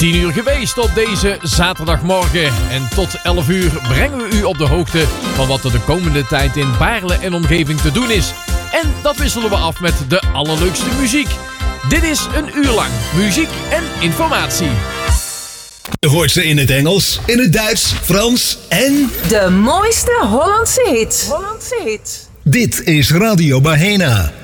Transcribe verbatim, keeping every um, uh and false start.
tien uur geweest op deze zaterdagmorgen. En tot elf uur brengen we u op de hoogte van wat er de komende tijd in Baarle en omgeving te doen is. En dat wisselen we af met de allerleukste muziek. Dit is een uur lang muziek en informatie. Je hoort ze in het Engels, in het Duits, Frans en... de mooiste Hollandse hits. Hollandse hits. Dit is Radio Bahena.